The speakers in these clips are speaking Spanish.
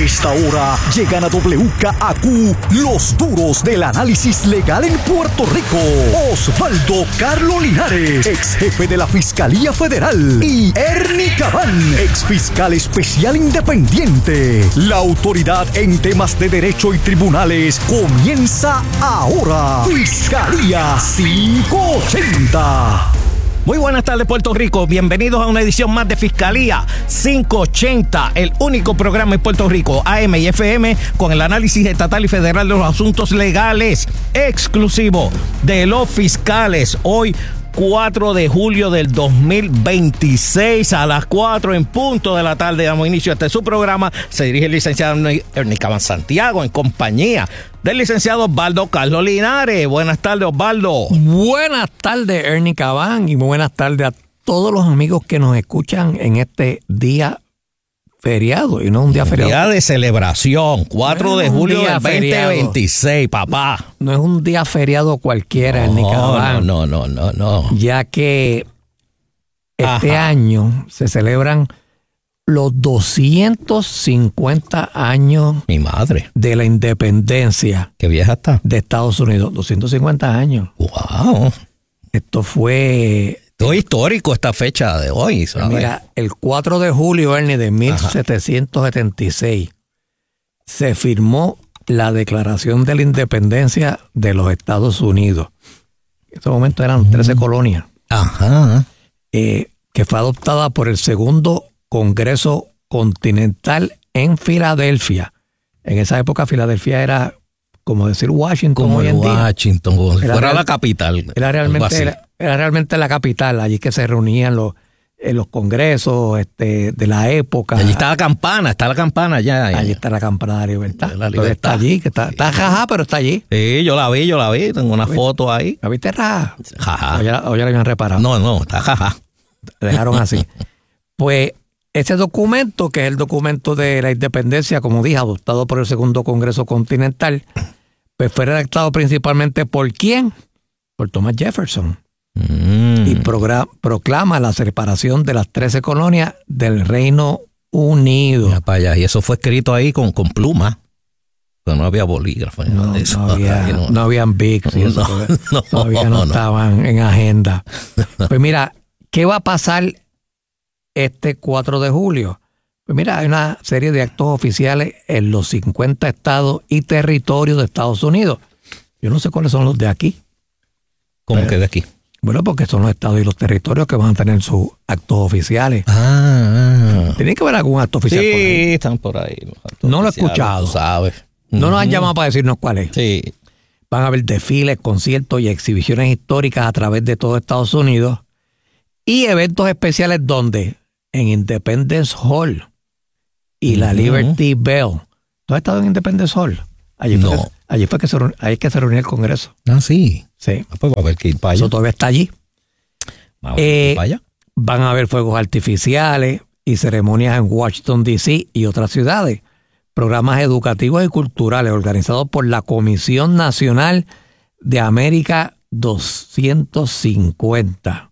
esta hora llegan a WKAQ los duros del análisis legal en Puerto Rico. Osvaldo Carlos Linares, ex jefe de la Fiscalía Federal, y Ernie Cabán, ex fiscal especial independiente. La autoridad en temas de derecho y tribunales comienza ahora. Fiscalía 580. Muy buenas tardes, Puerto Rico. Bienvenidos a una edición más de Fiscalía 580, el único programa en Puerto Rico, AM y FM, con el análisis estatal y federal de los asuntos legales, exclusivo de los fiscales. Hoy, 4 de julio del 2026, a las 4 en punto de la tarde, damos inicio a este su programa. Se dirige el licenciado Ernie Cabán Santiago en compañía del licenciado Osvaldo Carlos Linares. Buenas tardes, Osvaldo. Buenas tardes, Ernie Cabán, y buenas tardes a todos los amigos que nos escuchan en este día feriado, y no un día feriado. Día de celebración, 4 de julio del 2026, papá. No es un día feriado cualquiera, Ernie Cabán. No. Ya que este año se celebran los 250 años Mi madre. de la independencia. ¿Qué vieja está? De Estados Unidos. 250 años. Wow. Esto fue... Todo histórico esta fecha de hoy, ¿sabes? Mira, el 4 de julio, Ernie, de 1776, se firmó la Declaración de la Independencia de los Estados Unidos. En ese momento eran 13 colonias. Ajá. Que fue adoptada por el segundo Congreso Continental en Filadelfia. En esa época Filadelfia era, como decir, Washington. Como hoy en día. Washington, como si fuera la capital. Era realmente la capital, allí que se reunían los congresos de la época. Allí está la campana ya. Allí está la campana de la libertad. La libertad. Está allí, que está jaja, pero está allí. Sí, yo la vi. Tengo una foto ahí. ¿La viste jaja? Jaja. O ya la habían reparado. No, está jaja. La dejaron así. Pues ese documento, que es el documento de la independencia, como dije, adoptado por el segundo Congreso Continental, pues fue redactado principalmente ¿por quién? Por Thomas Jefferson. Y proclama la separación de las 13 colonias del Reino Unido. Mira para allá. Y eso fue escrito ahí con pluma. Pero no había bolígrafo. No habían Bics. Todavía no estaban en agenda. Pues mira, ¿qué va a pasar este 4 de julio? Pues mira, hay una serie de actos oficiales en los 50 estados y territorios de Estados Unidos. Yo no sé cuáles son los de aquí. ¿Cómo que de aquí? Bueno, porque son los estados y los territorios que van a tener sus actos oficiales. Tiene que haber algún acto oficial por ahí. Sí, están por ahí. No lo he escuchado. Tú sabes. No nos han llamado para decirnos cuál es. Sí. Van a haber desfiles, conciertos y exhibiciones históricas a través de todo Estados Unidos. Y eventos especiales donde en Independence Hall y la Liberty Bell. ¿Tú has estado en Independence Hall? Allí fue que se reunió el Congreso. Ah, sí. Sí. Pues va a haber que ir para allá. Eso todavía está allí. Vamos a ir para allá. Van a haber fuegos artificiales y ceremonias en Washington, D.C. y otras ciudades. Programas educativos y culturales organizados por la Comisión Nacional de América 250.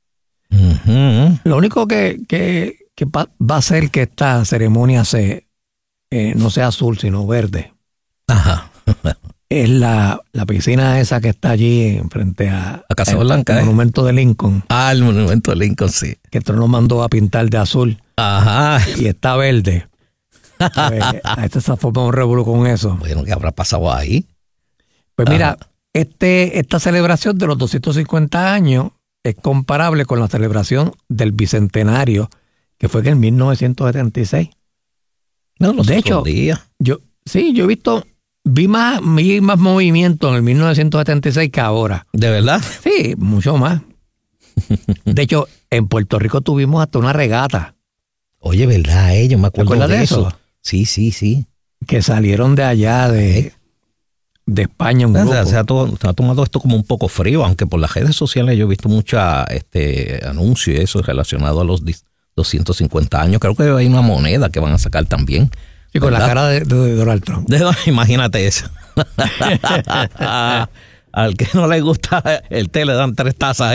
Lo único que va a hacer que esta ceremonia no sea azul, sino verde. Ajá. Es la piscina esa que está allí frente a Casa Blanca, el monumento de Lincoln. El monumento de Lincoln, sí. Que Trump nos mandó a pintar de azul. Ajá. Y está verde. Pues, a este se forma un revuelo con eso. Bueno, ¿qué habrá pasado ahí? Pues mira, esta celebración de los 250 años es comparable con la celebración del Bicentenario, que fue en el 1976. No, los de hecho, días. yo vi más movimiento en el 1976 que ahora. ¿De verdad? Sí, mucho más. De hecho, en Puerto Rico tuvimos hasta una regata. Oye, ¿verdad? Yo me acuerdo de eso. Sí. Que salieron de allá de España un grupo. Se ha tomado esto como un poco frío, aunque por las redes sociales yo he visto mucha anuncio y eso relacionado a los 250 años. Creo que hay una moneda que van a sacar también. Sí, con la cara de Donald Trump. Imagínate eso. Al que no le gusta el té le dan 3 tazas,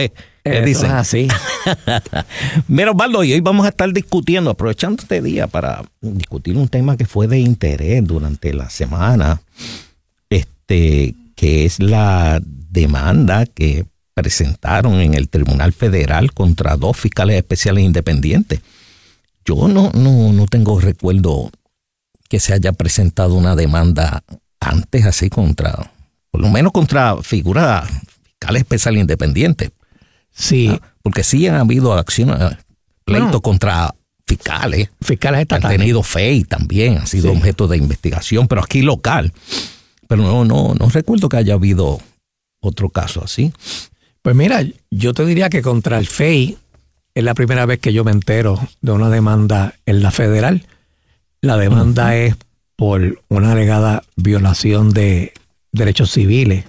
¿Qué dicen? Es así. Mira, Osvaldo, y hoy vamos a estar discutiendo, aprovechando este día para discutir un tema que fue de interés durante la semana, que es la demanda que presentaron en el Tribunal Federal contra 2 fiscales especiales independientes. Yo no tengo recuerdo que se haya presentado una demanda antes así contra, por lo menos contra figuras fiscales especiales independientes. Sí. Porque sí han habido acciones, pleitos contra fiscales. Fiscales estatales. Han tenido FEI también, han sido objeto de investigación, pero aquí local. Pero no recuerdo que haya habido otro caso así. Pues mira, yo te diría que contra el FEI es la primera vez que yo me entero de una demanda en la federal. La demanda es por una alegada violación de derechos civiles.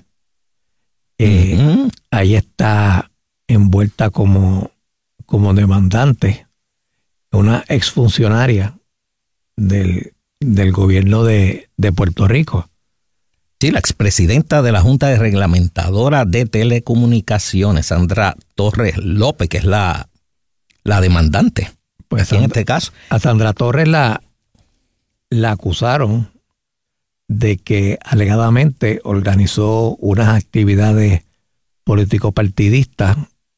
Ahí está envuelta como demandante una exfuncionaria del gobierno de Puerto Rico. Sí, la expresidenta de la Junta de Reglamentadora de Telecomunicaciones, Sandra Torres López, que es la demandante. Pues en este caso. A Sandra Torres la acusaron de que alegadamente organizó unas actividades político-partidistas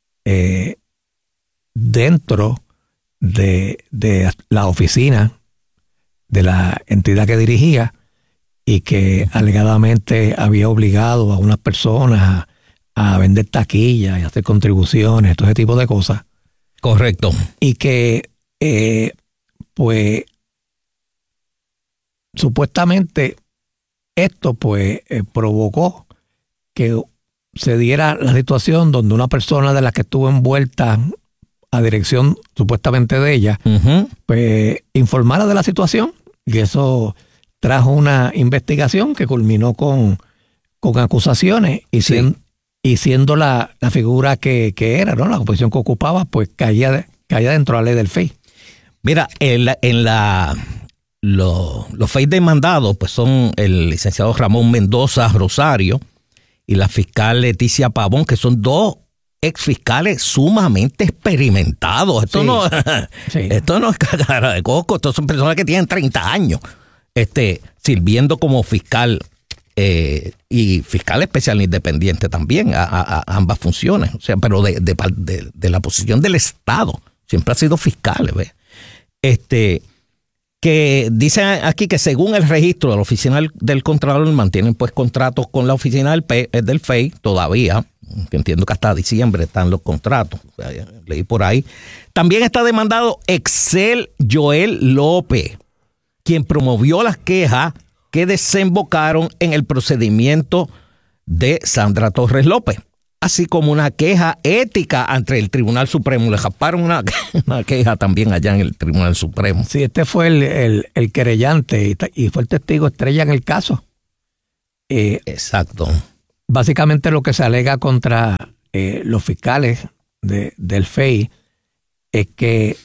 dentro de la oficina de la entidad que dirigía, y que alegadamente había obligado a unas personas a vender taquillas y hacer contribuciones, todo ese tipo de cosas. Correcto. Y que, pues, supuestamente esto, pues, provocó que se diera la situación donde una persona de la que estuvo envuelta a dirección supuestamente de ella, pues, informara de la situación, y eso trajo una investigación que culminó con acusaciones y siendo la figura que era, ¿no? La posición que ocupaba, pues caía dentro de la ley del FEI. Mira, los FEI demandados pues son el licenciado Ramón Mendoza Rosario y la fiscal Leticia Pavón, que son 2 exfiscales sumamente experimentados. Esto no es cara de coco, estos son personas que tienen 30 años. Sirviendo como fiscal y fiscal especial independiente también a ambas funciones, o sea, pero de la posición del Estado, siempre ha sido fiscal, ¿ves? Que dicen aquí que según el registro de la oficina del Contralor mantienen pues contratos con la oficina del FEI todavía, que entiendo que hasta diciembre están los contratos, o sea, leí por ahí. También está demandado Excel Joel López, quien promovió las quejas que desembocaron en el procedimiento de Sandra Torres López, así como una queja ética ante el Tribunal Supremo. Le japaron una queja también allá en el Tribunal Supremo. Sí, este fue el querellante y fue el testigo estrella en el caso. Exacto. Básicamente lo que se alega contra los fiscales del FEI es que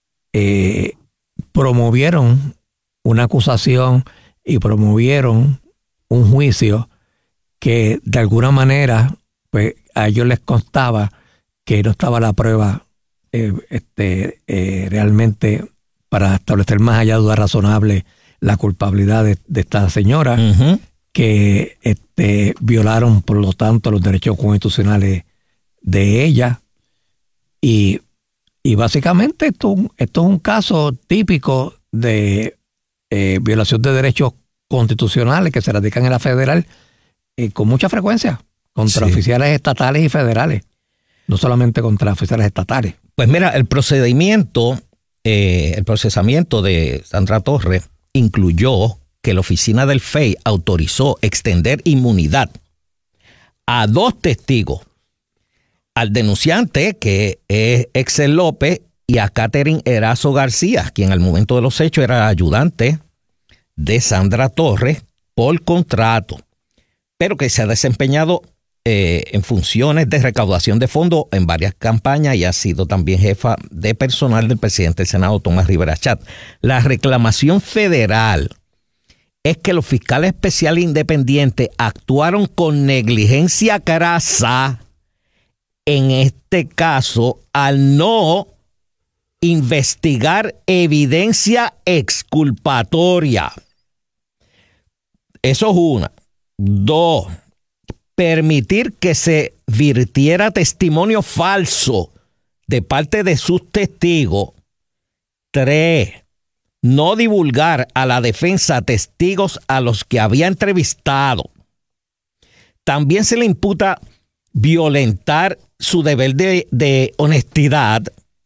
promovieron una acusación y promovieron un juicio que de alguna manera pues a ellos les constaba que no estaba la prueba realmente para establecer más allá de duda razonable la culpabilidad de esta señora, que violaron por lo tanto los derechos constitucionales de ella, y básicamente esto es un caso típico de violación de derechos constitucionales que se radican en la federal con mucha frecuencia contra oficiales estatales y federales, no solamente contra oficiales estatales. Pues mira, el procesamiento de Sandra Torres incluyó que la oficina del FEI autorizó extender inmunidad a 2 testigos, al denunciante, que es Excel López, y a Catherine Erazo García, quien al momento de los hechos era ayudante de Sandra Torres por contrato, pero que se ha desempeñado en funciones de recaudación de fondos en varias campañas y ha sido también jefa de personal del presidente del Senado, Tomás Rivera Chat. La reclamación federal es que los fiscales especiales independientes actuaron con negligencia crasa en este caso al no investigar evidencia exculpatoria. Eso es una. 2, permitir que se virtiera testimonio falso de parte de sus testigos. 3, no divulgar a la defensa testigos a los que había entrevistado. También se le imputa violentar su deber de honestidad,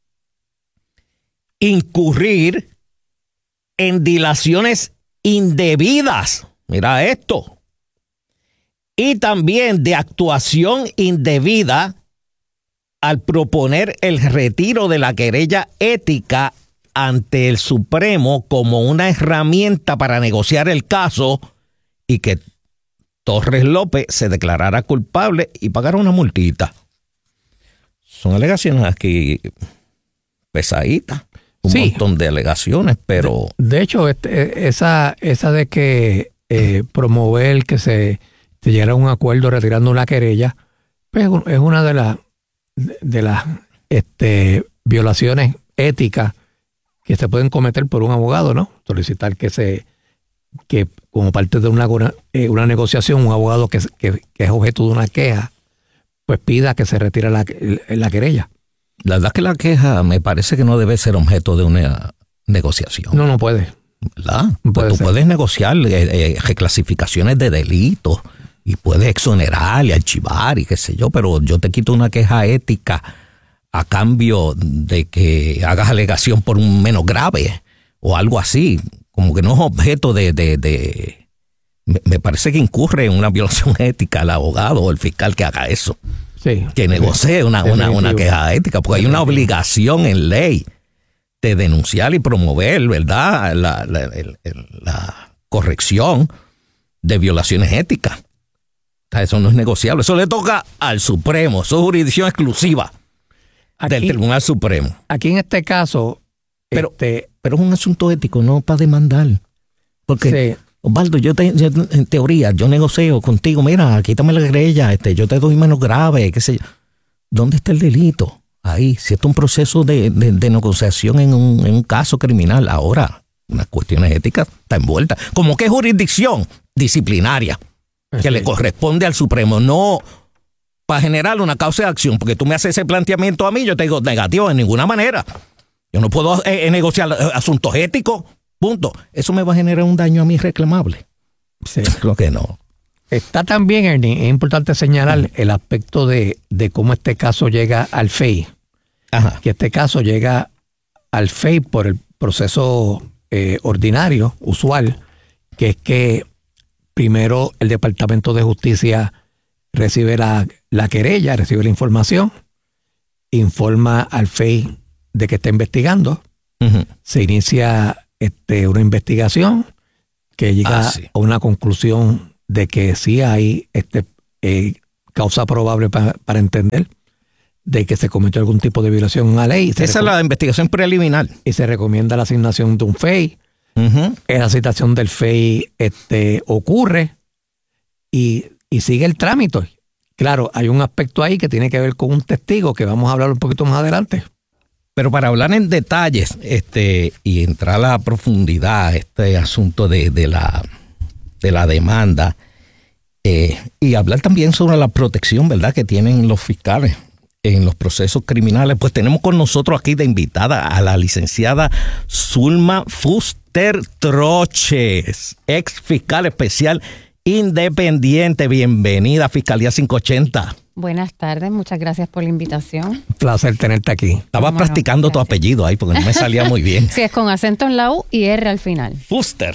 incurrir en dilaciones indebidas. Mira esto. Y también de actuación indebida al proponer el retiro de la querella ética ante el Supremo como una herramienta para negociar el caso y que Torres López se declarara culpable y pagara una multita. Son alegaciones aquí pesaditas. Un montón de alegaciones, pero... De hecho, esa de que promover que se llegara a un acuerdo retirando una querella, pues es una de las violaciones éticas que se pueden cometer por un abogado, ¿no? Solicitar que como parte de una negociación, un abogado que es objeto de una queja, pues pida que se retire la querella. La verdad es que la queja me parece que no debe ser objeto de una negociación. No puede. ¿Verdad? Pues tú puedes negociar reclasificaciones de delitos y puedes exonerar y archivar y qué sé yo, pero yo te quito una queja ética a cambio de que hagas alegación por un menos grave o algo así. Como que no es objeto me parece que incurre en una violación ética el abogado o el fiscal que haga eso. Sí, que negocie una queja ética, porque hay una obligación en ley de denunciar y promover, ¿verdad?, la corrección de violaciones éticas. O sea, eso no es negociable. Eso le toca al Supremo. Eso es jurisdicción exclusiva del Tribunal Supremo. Aquí en este caso... Pero es un asunto ético, no para demandar. Porque... Sí. Osvaldo, yo en teoría, yo negocio contigo, mira, quítame la querella, yo te doy menos grave, qué sé yo. ¿Dónde está el delito? Ahí, si esto es un proceso de negociación en un caso criminal, ahora, unas cuestiones éticas está envuelta. Como que es jurisdicción disciplinaria, que le corresponde al Supremo, no para generar una causa de acción, porque tú me haces ese planteamiento a mí, yo te digo negativo de ninguna manera. Yo no puedo negociar asuntos éticos. Punto. Eso me va a generar un daño a mí reclamable. Sí. Creo que no. Está también, Ernie, es importante señalar el aspecto de cómo este caso llega al FEI. Ajá. Que este caso llega al FEI por el proceso ordinario, usual, que es que primero el Departamento de Justicia recibe la querella, recibe la información, informa al FEI de que está investigando, se inicia una investigación que llega a una conclusión de que sí hay causa probable para entender de que se cometió algún tipo de violación a la ley. Esa es la investigación preliminar. Y se recomienda la asignación de un FEI. Esa citación del FEI ocurre y sigue el trámite. Claro, hay un aspecto ahí que tiene que ver con un testigo que vamos a hablar un poquito más adelante. Pero para hablar en detalles y entrar a la profundidad este asunto de la demanda y hablar también sobre la protección, ¿verdad?, que tienen los fiscales en los procesos criminales, pues tenemos con nosotros aquí de invitada a la licenciada Zulma Fuster Troches, ex fiscal especial independiente. Bienvenida a Fiscalía 580. Buenas tardes, muchas gracias por la invitación. Un placer tenerte aquí. Estaba practicando tu apellido ahí porque no me salía muy bien. Sí, es con acento en la U y R al final. Fuster,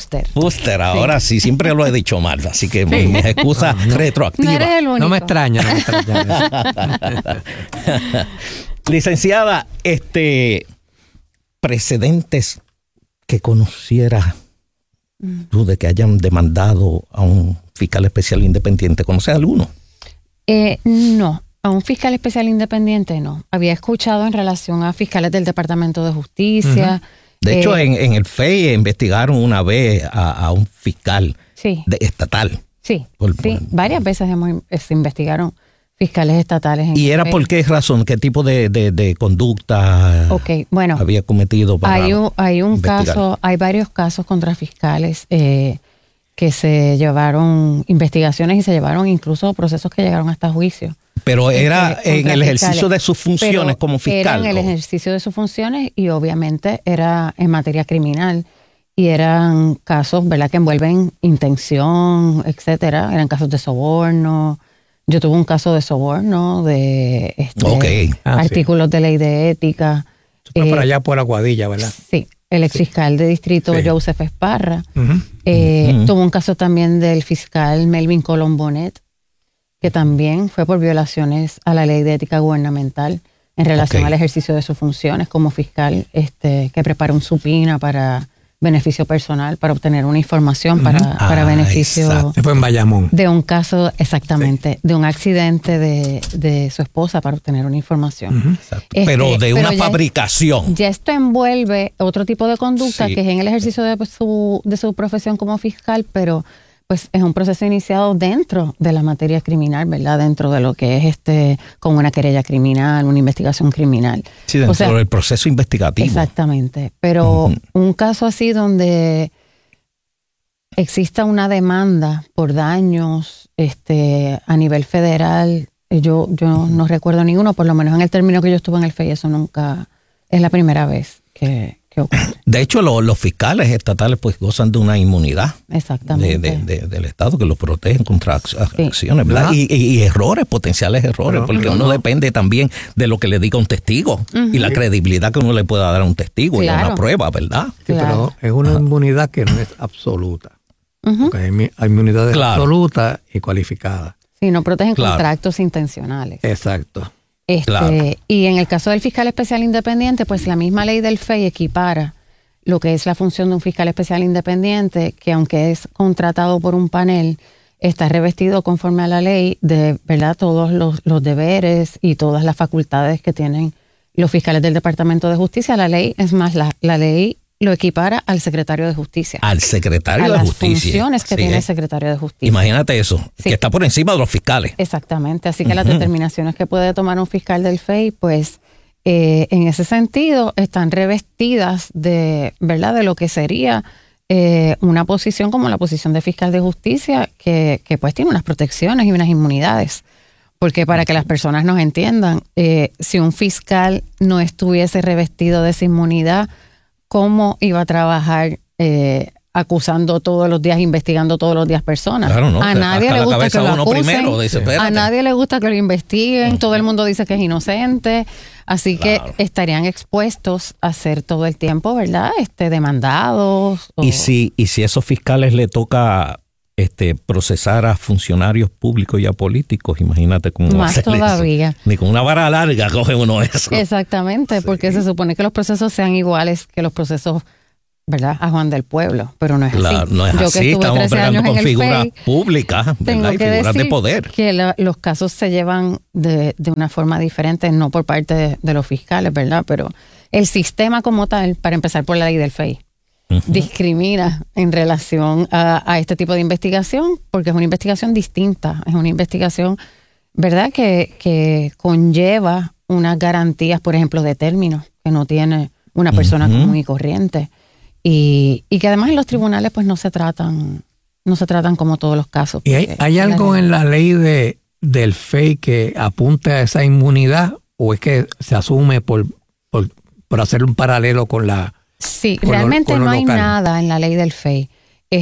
Sí. ahora sí, siempre lo he dicho mal, así que mis excusas retroactivas. No eres el único. No me extraña. Licenciada, precedentes que conociera tú de que hayan demandado a un fiscal especial independiente, ¿conoces alguno? No, a un fiscal especial independiente no. Había escuchado en relación a fiscales del Departamento de Justicia. De hecho, en el FEI investigaron una vez a un fiscal estatal. Sí, varias veces se investigaron fiscales estatales. ¿Y era por qué razón? ¿Qué tipo de conducta había cometido para hay un investigar? caso, hay varios casos contra fiscales que se llevaron investigaciones y se llevaron incluso procesos que llegaron hasta juicio. Pero era en el ejercicio de sus funciones como fiscal. Era en el ejercicio de sus funciones y obviamente era en materia criminal. Y eran casos, ¿verdad?, que envuelven intención, etcétera. Eran casos de soborno. Yo tuve un caso de soborno, de artículos de ley de ética. Fue por allá por Aguadilla, ¿verdad? Sí, el exfiscal de distrito Joseph Esparra. Tuvo un caso también del fiscal Melvin Colombonet, que también fue por violaciones a la ley de ética gubernamental en relación al ejercicio de sus funciones como fiscal, que preparó un supina para beneficio personal, para obtener una información para beneficio. Fue en Bayamón. De un caso, exactamente, de un accidente de su esposa para obtener una información. Pero de una fabricación. Ya esto envuelve otro tipo de conducta que es en el ejercicio de su profesión como fiscal, pero pues es un proceso iniciado dentro de la materia criminal, ¿verdad? Dentro de lo que es con una querella criminal, una investigación criminal. Sí, dentro del proceso investigativo. Exactamente. Pero un caso así donde exista una demanda por daños a nivel federal, yo no recuerdo ninguno, por lo menos en el término que yo estuve en el FEI, eso nunca es la primera vez que ocurre. De hecho, los fiscales estatales pues gozan de una inmunidad. Exactamente. Del Estado que los protegen contra acciones, ¿verdad? Y errores, potenciales errores, porque uno depende también de lo que le diga un testigo y la credibilidad que uno le pueda dar a un testigo y a una prueba, ¿verdad? Sí, pero es una inmunidad que no es absoluta. Porque hay inmunidades absolutas y cualificadas. Sí, no protegen contra actos intencionales. Exacto. Y en el caso del fiscal especial independiente, pues la misma ley del FEI equipara lo que es la función de un fiscal especial independiente, que aunque es contratado por un panel, está revestido conforme a la ley de, ¿verdad?, todos los deberes y todas las facultades que tienen los fiscales del Departamento de Justicia. La ley, es más, la ley lo equipara al secretario de Justicia. Al secretario de Justicia. A las funciones que tiene el secretario de Justicia. Imagínate eso, que está por encima de los fiscales. Exactamente, así que las determinaciones que puede tomar un fiscal del FEI, pues en ese sentido están revestidas de, ¿verdad?, de lo que sería una posición como la posición de fiscal de justicia, que pues tiene unas protecciones y unas inmunidades. Porque para que las personas nos entiendan, si un fiscal no estuviese revestido de esa inmunidad, ¿cómo iba a trabajar acusando todos los días, investigando todos los días personas? Claro, no, a nadie le gusta que lo acusen, primero, dice, a nadie le gusta que lo investiguen, todo el mundo dice que es inocente, así que estarían expuestos a ser todo el tiempo, ¿verdad?, demandados. Y si a esos fiscales le toca procesar a funcionarios públicos y a políticos, imagínate cómo más todavía. Eso. Ni con una vara larga coge uno eso. Exactamente, porque se supone que los procesos sean iguales que los procesos, ¿verdad?, a Juan del Pueblo, pero no es así. No es Yo así, que estuve estamos 13 bregando años con en el figuras FEI, públicas, ¿verdad? tengo Y que figuras decir de poder. que los casos se llevan de una forma diferente, no por parte de los fiscales, ¿verdad?, pero el sistema como tal, para empezar por la ley del FEI, discrimina en relación a este tipo de investigación, porque es una investigación distinta, es una investigación, ¿verdad?, que conlleva unas garantías, por ejemplo, de términos que no tiene una persona común y corriente, y que además en los tribunales pues no se tratan como todos los casos. ¿Y hay algo en la ley del FEI que apunte a esa inmunidad, o es que se asume por hacer un paralelo con la... Sí, realmente no hay nada en la ley del FEI.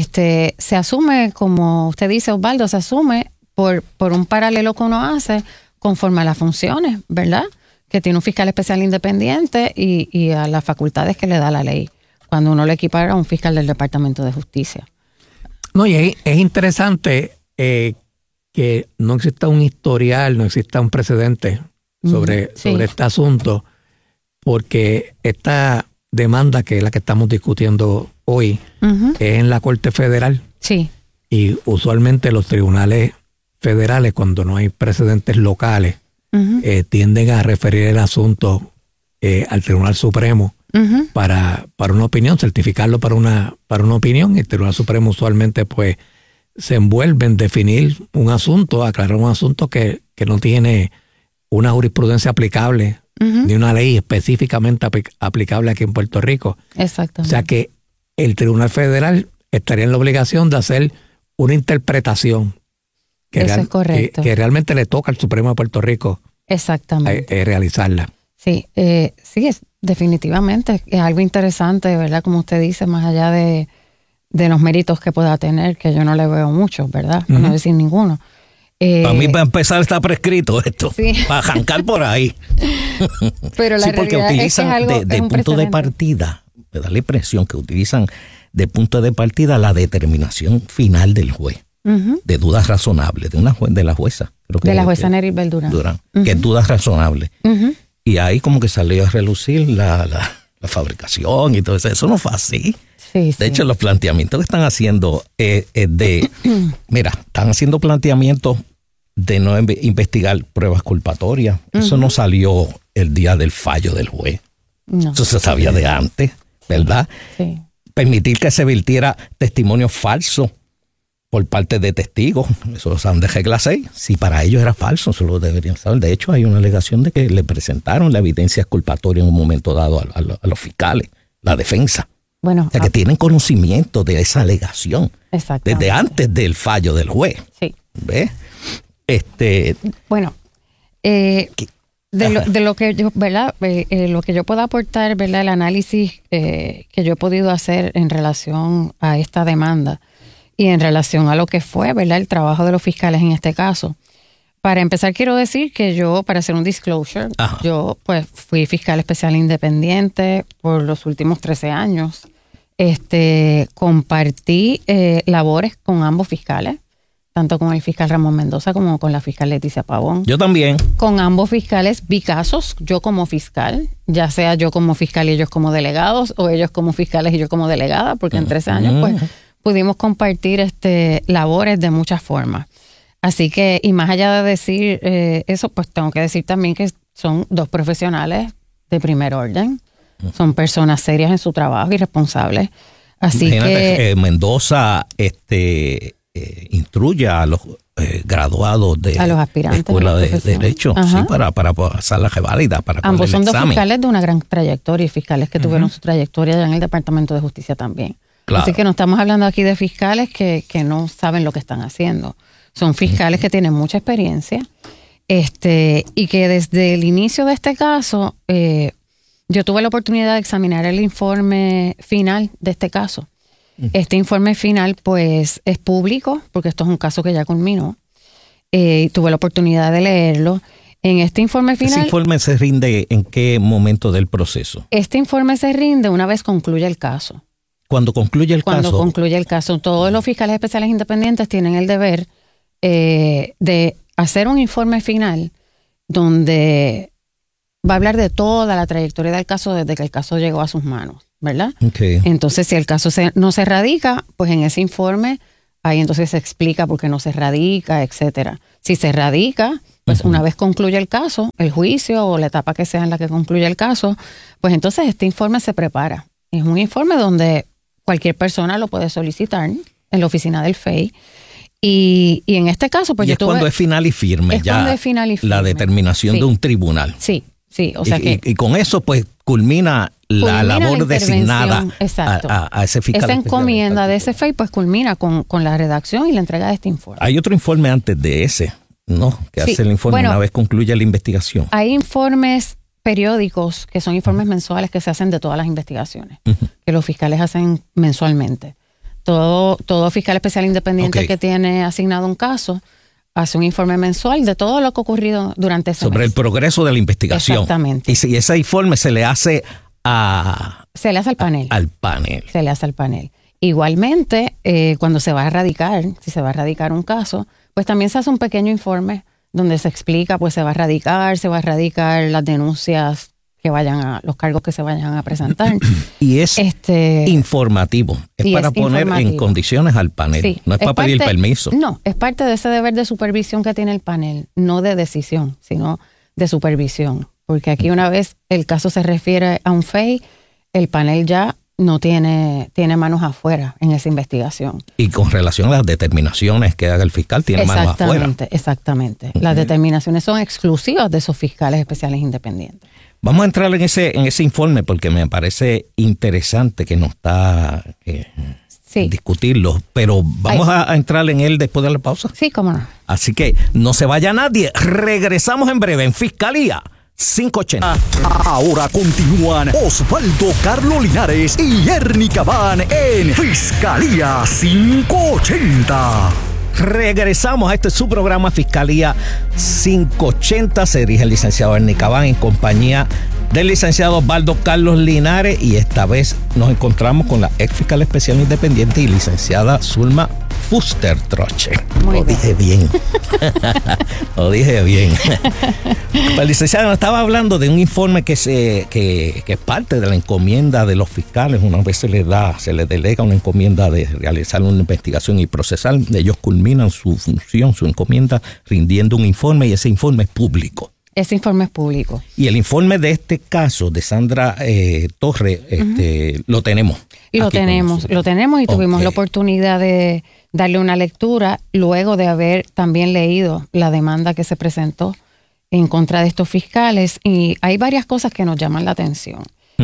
Se asume, como usted dice, Osvaldo, se asume por un paralelo que uno hace conforme a las funciones, ¿verdad?, que tiene un fiscal especial independiente y a las facultades que le da la ley, cuando uno le equipara a un fiscal del Departamento de Justicia. No, y es interesante que no exista un historial, no exista un precedente sobre este asunto, porque esta demanda, que es la que estamos discutiendo hoy, es en la Corte Federal. Sí. Y usualmente los tribunales federales, cuando no hay precedentes locales, tienden a referir el asunto al Tribunal Supremo para una opinión, certificarlo para una opinión. El Tribunal Supremo usualmente pues se envuelve en definir un asunto, aclarar un asunto que no tiene una jurisprudencia aplicable, ni una ley específicamente aplicable aquí en Puerto Rico. Exactamente. O sea que el Tribunal Federal estaría en la obligación de hacer una interpretación Eso es correcto. que realmente le toca al Supremo de Puerto Rico realizarla. Sí, sí, definitivamente es algo interesante, ¿verdad? Como usted dice, más allá de los méritos que pueda tener, que yo no le veo muchos, ¿verdad? Por no decir ninguno. Para mí, para empezar, está prescrito esto. Sí. Para arrancar por ahí. Pero la sí, porque realidad utilizan es que es algo, de punto de partida, me da la impresión que utilizan de punto de partida la determinación final del juez, de dudas razonables, de la jueza. Creo que de la jueza Neribel Durán. Que es dudas razonables. Y ahí como que salió a relucir la fabricación y todo eso. Eso no fue así. Sí, de hecho, los planteamientos que están haciendo mira, están haciendo planteamientos de no investigar pruebas culpatorias. Eso no salió el día del fallo del juez. No. Eso se sabía de antes, ¿verdad? Sí. Permitir que se vertiera testimonio falso por parte de testigos. Eso lo saben de regla 6. Si para ellos era falso, eso lo deberían saber. De hecho, hay una alegación de que le presentaron la evidencia culpatoria en un momento dado a los fiscales, la defensa. Bueno, O sea, que tienen conocimiento de esa alegación desde antes del fallo del juez. Sí. ¿Ves? Bueno, de lo que yo, ¿verdad? Lo que yo puedo aportar, ¿verdad? El análisis que yo he podido hacer en relación a esta demanda y en relación a lo que fue, ¿verdad? El trabajo de los fiscales en este caso. Para empezar, quiero decir que yo, para hacer un disclosure, yo pues fui fiscal especial independiente por los últimos 13 años. Compartí labores con ambos fiscales, tanto con el fiscal Ramón Mendoza como con la fiscal Leticia Pavón. Yo también. Con ambos fiscales vi casos, yo como fiscal, ya sea yo como fiscal y ellos como delegados, o ellos como fiscales y yo como delegada, porque en 13 años pues pudimos compartir labores de muchas formas. Así que, y más allá de decir eso, pues tengo que decir también que son dos profesionales de primer orden. Son personas serias en su trabajo y responsables. Así Imagínate que Mendoza instruye a los graduados de a los aspirantes escuela de derecho, sí, para pasar la reválida, para poner ambos el son dos examen. fiscales de una gran trayectoria y fiscales que tuvieron su trayectoria ya en el Departamento de Justicia también. Claro. Así que no estamos hablando aquí de fiscales que no saben lo que están haciendo. Son fiscales que tienen mucha experiencia y que desde el inicio de este caso yo tuve la oportunidad de examinar el informe final de este caso. Este informe final pues es público porque esto es un caso que ya culminó. Tuve la oportunidad de leerlo. En este informe final... ¿Ese informe se rinde en qué momento del proceso? Este informe se rinde una vez concluye el caso. Cuando concluye el caso. Cuando concluye el caso. Todos los fiscales especiales independientes tienen el deber de hacer un informe final donde va a hablar de toda la trayectoria del caso desde que el caso llegó a sus manos, ¿verdad? Okay. Entonces, si el caso no se radica, pues en ese informe ahí entonces se explica por qué no se radica, etcétera. Si se radica, pues una vez concluye el caso, el juicio o la etapa que sea en la que concluye el caso, pues entonces este informe se prepara. Es un informe donde cualquier persona lo puede solicitar en la oficina del FEI. Y en este caso, pues y es cuando es final y firme, ya es final y firme. La determinación de un tribunal. Sí, sí. O sea y con eso, pues, culmina la labor designada a ese fiscal. Esa encomienda de ese FEI, pues, culmina con la redacción y la entrega de este informe. Hay otro informe antes de ese, ¿no? Que hace el informe una vez concluye la investigación. Hay informes periódicos que son informes mensuales que se hacen de todas las investigaciones, que los fiscales hacen mensualmente. Todo fiscal especial independiente que tiene asignado un caso hace un informe mensual de todo lo que ha ocurrido durante ese sobre mes. El progreso de la investigación. Exactamente. Y si ese informe se le hace al panel. Al panel. Se le hace al panel. Igualmente, cuando se va a radicar, si se va a radicar un caso, pues también se hace un pequeño informe donde se explica, pues se va a radicar las denuncias que los cargos que se vayan a presentar. Y es informativo. Es para poner en condiciones al panel. Sí, no es para pedir permiso. No, es parte de ese deber de supervisión que tiene el panel, no de decisión, sino de supervisión. Porque aquí una vez el caso se refiere a un FEI, el panel ya tiene manos afuera en esa investigación. Y con relación a las determinaciones que haga el fiscal, tiene manos afuera. Exactamente. Las determinaciones son exclusivas de esos fiscales especiales independientes. Vamos a entrar en ese informe porque me parece interesante que nos está discutirlo, pero vamos a entrar en él después de la pausa. Sí, cómo no. Así que no se vaya nadie. Regresamos en breve en Fiscalía 580. Ahora continúan Osvaldo Carlos Linares y Ernie Cabán en Fiscalía 580. Regresamos a su programa Fiscalía 580. Se dirige el licenciado Ernie Cabán en compañía del licenciado Osvaldo Carlos Linares, y esta vez nos encontramos con la ex fiscal especial independiente y licenciada Zulma Fuster Troche. Lo dije bien. Lo dije bien. El licenciado nos estaba hablando de un informe que es parte de la encomienda de los fiscales. Una vez se les delega una encomienda de realizar una investigación y procesar. Ellos culminan su función, su encomienda, rindiendo un informe, y ese informe es público. Ese informe es público. Y el informe de este caso de Sandra Torres, lo tenemos. Y lo tenemos y tuvimos la oportunidad de darle una lectura luego de haber también leído la demanda que se presentó en contra de estos fiscales, y hay varias cosas que nos llaman la atención.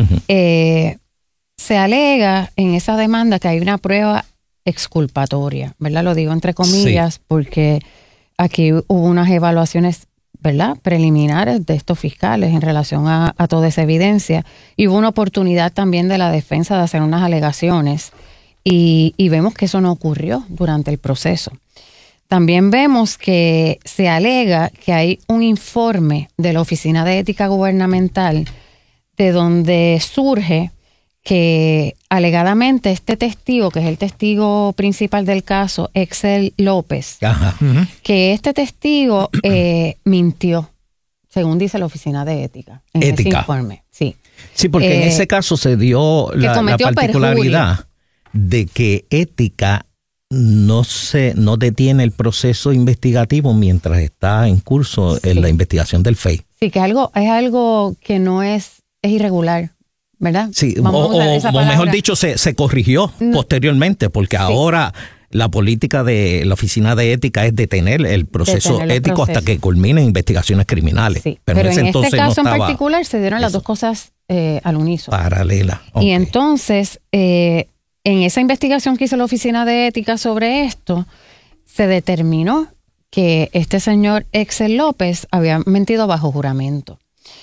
Se alega en esa demanda que hay una prueba exculpatoria, ¿verdad? Lo digo entre comillas, porque aquí hubo unas evaluaciones, ¿verdad?, preliminares de estos fiscales en relación a toda esa evidencia, y hubo una oportunidad también de la defensa de hacer unas alegaciones, y vemos que eso no ocurrió durante el proceso. También vemos que se alega que hay un informe de la Oficina de Ética Gubernamental de donde surge que alegadamente este testigo, que es el testigo principal del caso, Excel López, que este testigo mintió, según dice la Oficina de Ética en ese informe. Sí, porque en ese caso se dio la particularidad de que Ética no detiene el proceso investigativo mientras está en curso en la investigación del FEI. Sí, que es algo que no es irregular, ¿verdad? Sí, o mejor dicho, se corrigió posteriormente, porque ahora la política de la Oficina de Ética es detener el proceso ético hasta que culminen investigaciones criminales. Sí, pero en este caso en particular se dieron las dos cosas al unísono. Paralela. Y entonces, en esa investigación que hizo la Oficina de Ética sobre esto, se determinó que este señor Excel López había mentido bajo juramento.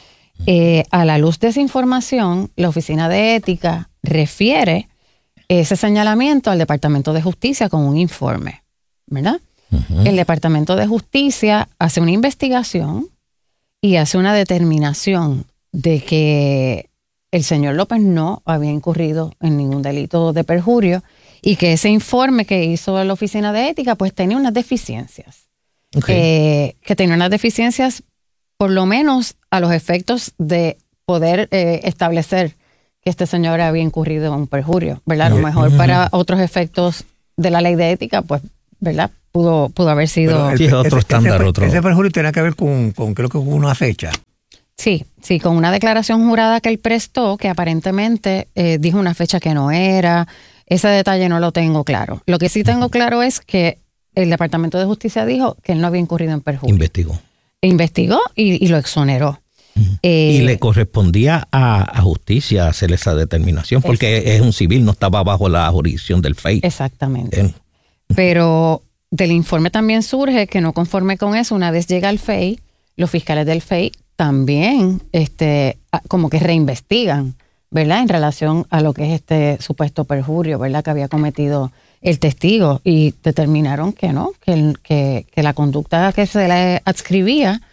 A la luz de esa información, la Oficina de Ética refiere ese señalamiento al Departamento de Justicia con un informe, ¿verdad? El Departamento de Justicia hace una investigación y hace una determinación de que el señor López no había incurrido en ningún delito de perjurio, y que ese informe que hizo la Oficina de Ética pues tenía unas deficiencias. Que tenía unas deficiencias por lo menos a los efectos de poder establecer que este señor había incurrido en un perjurio, ¿verdad? A lo mejor para otros efectos de la ley de ética, pues, ¿verdad? Pudo haber sido... otro estándar. Ese perjurio tiene que ver con creo que con una fecha. Sí, con una declaración jurada que él prestó, que aparentemente dijo una fecha que no era. Ese detalle no lo tengo claro. Lo que sí tengo claro es que el Departamento de Justicia dijo que él no había incurrido en perjurio. Investigó y lo exoneró. Y le correspondía a justicia hacer esa determinación, porque es un civil, no estaba bajo la jurisdicción del FEI. Exactamente. Pero del informe también surge que no conforme con eso, una vez llega al FEI, los fiscales del FEI también como que reinvestigan, ¿verdad?, en relación a lo que es este supuesto perjurio, ¿verdad?, que había cometido el testigo, y determinaron que no, que la conducta que se le adscribía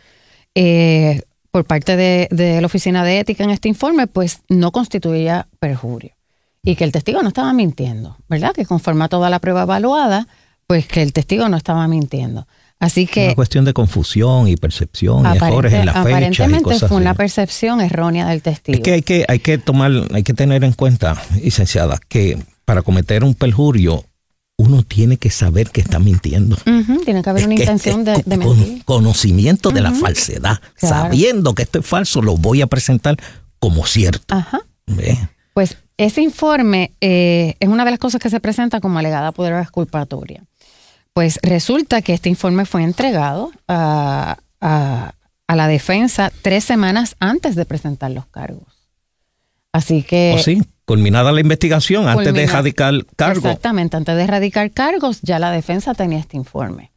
por parte de la Oficina de Ética en este informe, pues no constituía perjurio, y que el testigo no estaba mintiendo, ¿verdad?, que conforme a toda la prueba evaluada, pues que el testigo no estaba mintiendo. Así que una cuestión de confusión y percepción y errores en la fecha. Aparentemente fue una percepción errónea del testigo. Es que hay que tener en cuenta, licenciada, que para cometer un perjurio uno tiene que saber que está mintiendo. Tiene que haber una intención de mentir. Conocimiento de la falsedad. Claro. Sabiendo que esto es falso, lo voy a presentar como cierto. Pues ese informe es una de las cosas que se presenta como alegada prueba exculpatoria. Pues resulta que este informe fue entregado a la defensa 3 semanas antes de presentar los cargos. Así que... ¿O sí? Culminada la investigación, antes de radicar cargos. Exactamente, antes de radicar cargos, ya la defensa tenía este informe.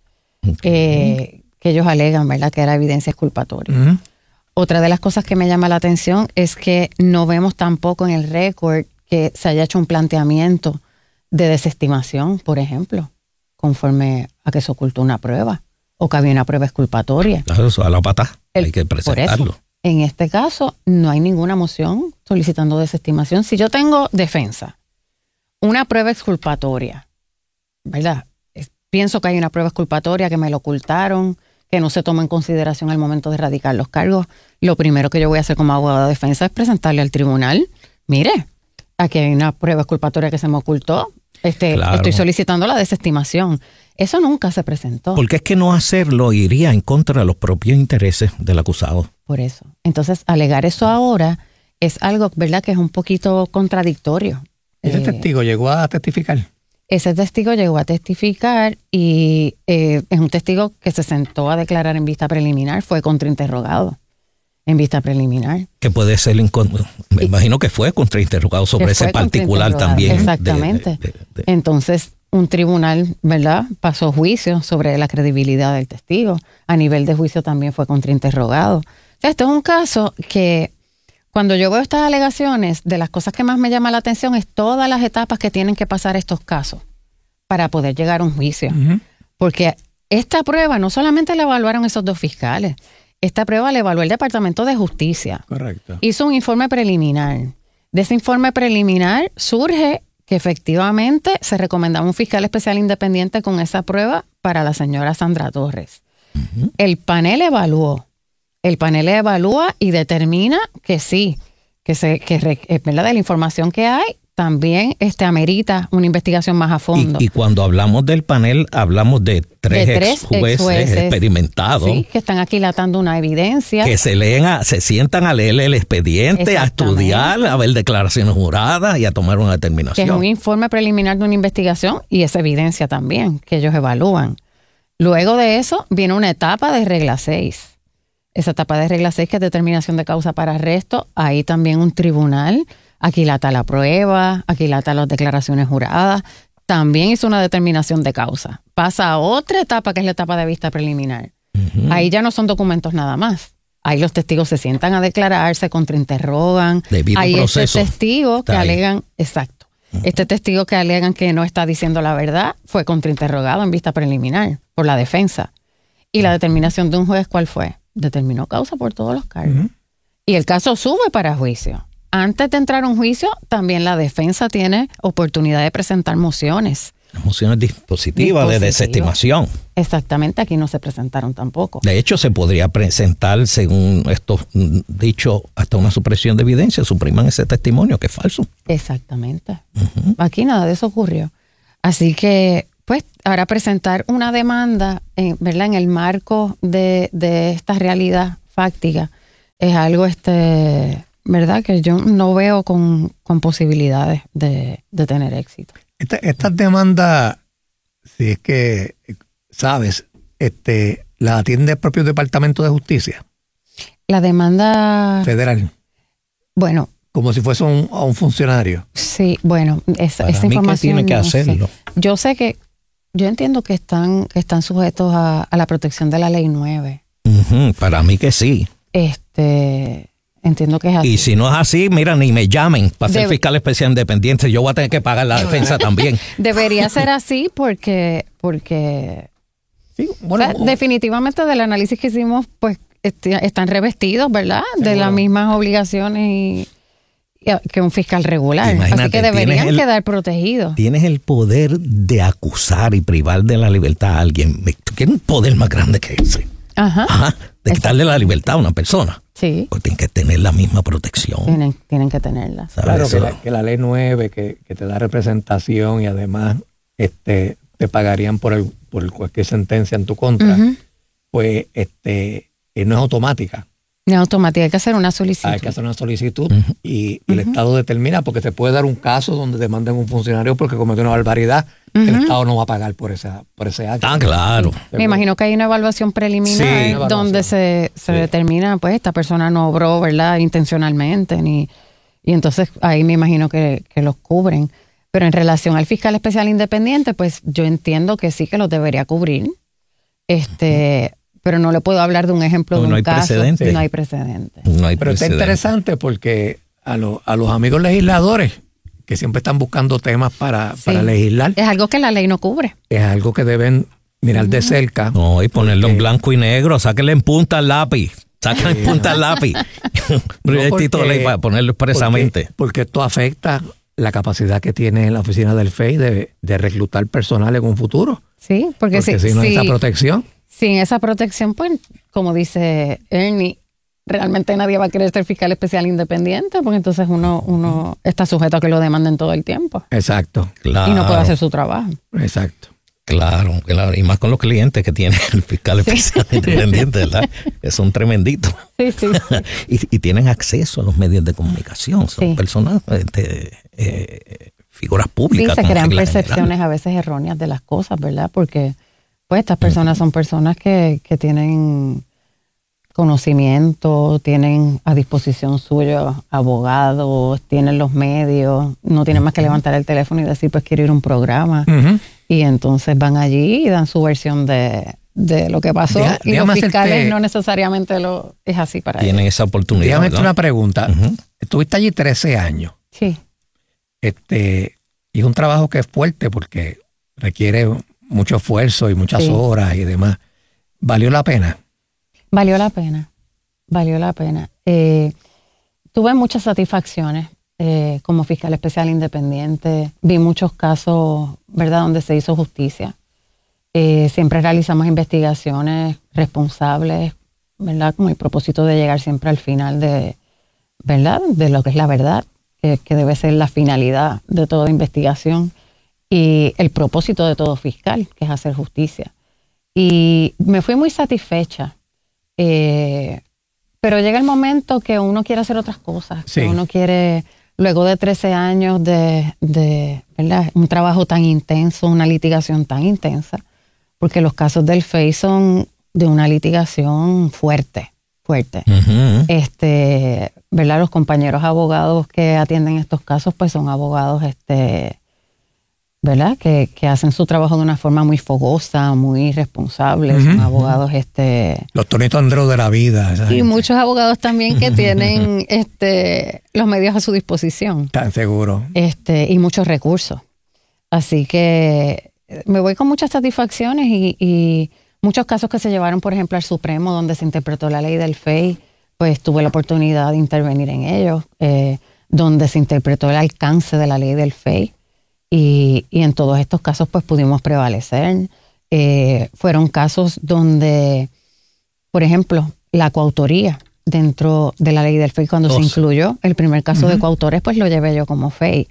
Okay. Que ellos alegan, ¿verdad?, que era evidencia exculpatoria. Uh-huh. Otra de las cosas que me llama la atención es que no vemos tampoco en el récord que se haya hecho un planteamiento de desestimación, por ejemplo, conforme a que se ocultó una prueba o que había una prueba exculpatoria. Claro, eso a la pata hay que presentarlo. Por eso, en este caso, no hay ninguna moción solicitando desestimación. Si yo tengo defensa, una prueba exculpatoria, ¿verdad? Pienso que hay una prueba exculpatoria, que me lo ocultaron, que no se toma en consideración al momento de radicar los cargos. Lo primero que yo voy a hacer como abogado de defensa es presentarle al tribunal, mire, aquí hay una prueba exculpatoria que se me ocultó, claro. Estoy solicitando la desestimación. Eso nunca se presentó. Porque es que no hacerlo iría en contra de los propios intereses del acusado. Por eso. Entonces, alegar eso ahora es algo, ¿verdad?, que es un poquito contradictorio. ¿Ese testigo llegó a testificar? Ese testigo llegó a testificar y es un testigo que se sentó a declarar en vista preliminar, fue contrainterrogado en vista preliminar. Que puede ser, me imagino que fue contrainterrogado sobre ese particular también. Exactamente. Entonces, un tribunal, ¿verdad?, pasó juicio sobre la credibilidad del testigo. A nivel de juicio también fue contrainterrogado. O sea, esto es un caso que cuando yo veo estas alegaciones, de las cosas que más me llama la atención es todas las etapas que tienen que pasar estos casos para poder llegar a un juicio. Uh-huh. Porque esta prueba no solamente la evaluaron esos 2 fiscales, esta prueba la evaluó el Departamento de Justicia. Correcto. Hizo un informe preliminar. De ese informe preliminar surge que efectivamente se recomendaba un fiscal especial independiente con esa prueba para la señora Sandra Torres. Uh-huh. El panel evalúa y determina que sí, ¿verdad?, de la información que hay, también amerita una investigación más a fondo. Y cuando hablamos del panel, hablamos de tres jueces experimentados. Sí, que están aquilatando una evidencia. Que se sientan a leer el expediente, a estudiar, a ver declaraciones juradas y a tomar una determinación. Que es un informe preliminar de una investigación y es evidencia también que ellos evalúan. Luego de eso viene una etapa de regla 6. Esa etapa de regla 6, que es determinación de causa para arresto, ahí también un tribunal aquilata la prueba, aquilata las declaraciones juradas, también hizo una determinación de causa. Pasa a otra etapa, que es la etapa de vista preliminar. Uh-huh. Ahí ya no son documentos nada más. Ahí los testigos se sientan a declarar, se contrainterrogan. Hay testigos que alegan, exacto. Uh-huh. Este testigo que alegan que no está diciendo la verdad fue contrainterrogado en vista preliminar por la defensa. Y la determinación de un juez, ¿cuál fue? Determinó causa por todos los cargos. Uh-huh. Y el caso sube para juicio. Antes de entrar a un juicio, también la defensa tiene oportunidad de presentar mociones. Mociones dispositivas de desestimación. Exactamente, aquí no se presentaron tampoco. De hecho, se podría presentar, según esto dicho, hasta una supresión de evidencia, supriman ese testimonio, que es falso. Exactamente. Uh-huh. Aquí nada de eso ocurrió. Así que, pues, ahora presentar una demanda, ¿verdad?, en el marco de esta realidad fáctica, es algo, ¿verdad?, que yo no veo con posibilidades de tener éxito. Estas demandas, si es que sabes, ¿la atiende el propio Departamento de Justicia? La demanda federal. Bueno. Como si fuese a un funcionario. Sí, bueno, esa información. Que tiene que hacerlo. Sé. Yo entiendo que están sujetos a la protección de la Ley 9. Uh-huh, para mí que sí. Entiendo que es así. Y si no es así, mira, ni me llamen para ser fiscal especial independiente. Yo voy a tener que pagar la defensa también. Debería ser así porque sí, bueno, definitivamente del análisis que hicimos, pues están revestidos, ¿verdad?, de las mismas obligaciones que un fiscal regular. Imagínate, así que deberían quedar protegidos. Tienes el poder de acusar y privar de la libertad a alguien. ¿Quieres un poder más grande que ese? Ajá. De quitarle la libertad a una persona. Sí. Pues tienen que tener la misma protección. Tienen que tenerla. Claro, que la Ley 9, que te da representación y además te pagarían por cualquier sentencia en tu contra, uh-huh, pues no es automática. En automática hay que hacer una solicitud. Hay que hacer una solicitud y el Estado determina, porque se puede dar un caso donde demanden un funcionario porque cometió una barbaridad, el Estado no va a pagar por ese acto. Ah, claro. Me imagino que hay una evaluación preliminar donde se determina, pues esta persona no obró, ¿verdad?, intencionalmente, y entonces ahí me imagino que los cubren. Pero en relación al fiscal especial independiente, pues yo entiendo que sí que los debería cubrir. Pero no le puedo hablar de un ejemplo de un caso. Precedente. No hay precedente. Pero está interesante porque a los amigos legisladores que siempre están buscando temas para legislar, es algo que la ley no cubre. es algo que deben mirar de cerca. No, y ponerlo en blanco y negro, sáquenle en punta al lápiz. Sáquenle en punta al lápiz. Proyectito de ley para ponerlo expresamente. Porque esto afecta la capacidad que tiene la oficina del FEI de reclutar personal en un futuro. Sí, porque si no hay esa protección. Sin esa protección, pues, como dice Ernie, realmente nadie va a querer ser fiscal especial independiente, porque entonces uno está sujeto a que lo demanden todo el tiempo. Exacto. Claro. Y no puede hacer su trabajo. Exacto. Claro. Y más con los clientes que tiene el fiscal especial independiente, ¿verdad? Que son tremenditos. Sí. y tienen acceso a los medios de comunicación. Son personas, figuras públicas. Sí, se crean percepciones a veces erróneas de las cosas, ¿verdad? Porque pues estas personas son personas que tienen conocimiento, tienen a disposición suyo abogados, tienen los medios, no tienen más que levantar el teléfono y decir, pues quiero ir a un programa. Y entonces van allí y dan su versión de lo que pasó. Y los fiscales no necesariamente es así para ellos. Tienen esa oportunidad. Déjame hacer una pregunta. Estuviste allí 13 años. Sí. Y es un trabajo que es fuerte porque requiere mucho esfuerzo y muchas horas y demás. ¿Valió la pena? Valió la pena. Tuve muchas satisfacciones como fiscal especial independiente. Vi muchos casos, ¿verdad?, donde se hizo justicia. Siempre realizamos investigaciones responsables, ¿verdad?, con el propósito de llegar siempre al final ¿verdad?, de lo que es la verdad, que debe ser la finalidad de toda investigación. Y el propósito de todo fiscal, que es hacer justicia. Y me fui muy satisfecha. Pero llega el momento que uno quiere hacer otras cosas. Que uno quiere, luego de 13 años de ¿verdad?, un trabajo tan intenso, una litigación tan intensa, porque los casos del FEI son de una litigación fuerte. ¿Verdad? Los compañeros abogados que atienden estos casos, pues son abogados, ¿verdad?, que hacen su trabajo de una forma muy fogosa, muy responsable. Son abogados los Tonito Andreu de la vida, ¿sabes? Y muchos abogados también que tienen los medios a su disposición. Tan seguro. Y muchos recursos. Así que me voy con muchas satisfacciones y muchos casos que se llevaron, por ejemplo, al Supremo, donde se interpretó la ley del FEI, pues tuve la oportunidad de intervenir en ellos, donde se interpretó el alcance de la ley del FEI. Y en todos estos casos pues pudimos prevalecer. Fueron casos donde, por ejemplo, la coautoría dentro de la ley del FEI, cuando se incluyó el primer caso de coautores, pues lo llevé yo como FEI.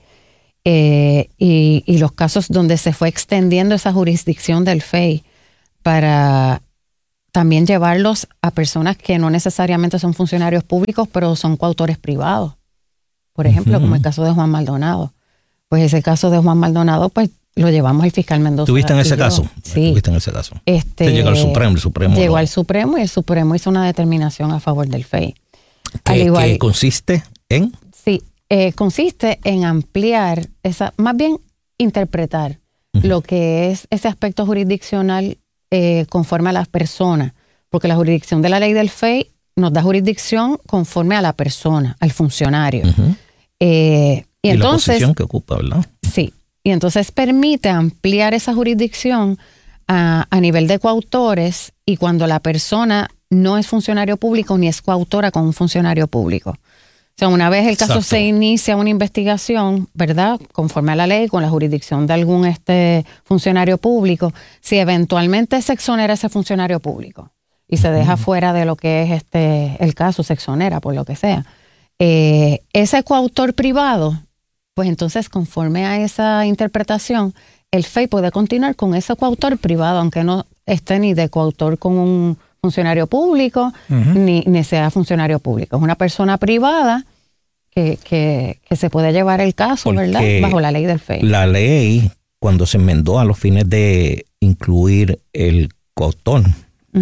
Y los casos donde se fue extendiendo esa jurisdicción del FEI para también llevarlos a personas que no necesariamente son funcionarios públicos, pero son coautores privados. Por ejemplo, como el caso de Juan Maldonado. Pues ese caso de Juan Maldonado, pues lo llevamos al fiscal Mendoza. ¿Tuviste en ese caso? Sí. ¿Tuviste en ese caso? Llegó al Supremo, el Supremo. Llegó al Supremo y el Supremo hizo una determinación a favor del FEI. ¿Qué consiste en? Sí, consiste en ampliar, más bien interpretar lo que es ese aspecto jurisdiccional conforme a las personas. Porque la jurisdicción de la ley del FEI nos da jurisdicción conforme a la persona, al funcionario. Y entonces, la posición que ocupa, ¿verdad? Sí. Y entonces permite ampliar esa jurisdicción a nivel de coautores y cuando la persona no es funcionario público ni es coautora con un funcionario público. O sea, una vez el caso se inicia una investigación, ¿verdad?, conforme a la ley, con la jurisdicción de algún funcionario público, si eventualmente se exonera ese funcionario público y se deja fuera de lo que es el caso, se exonera por lo que sea, ese coautor privado, pues entonces conforme a esa interpretación, el FEI puede continuar con ese coautor privado, aunque no esté ni de coautor con un funcionario público, ni sea funcionario público. Es una persona privada que se puede llevar el caso, Porque ¿verdad? Bajo la ley del FEI. La ley, cuando se enmendó a los fines de incluir el coautor,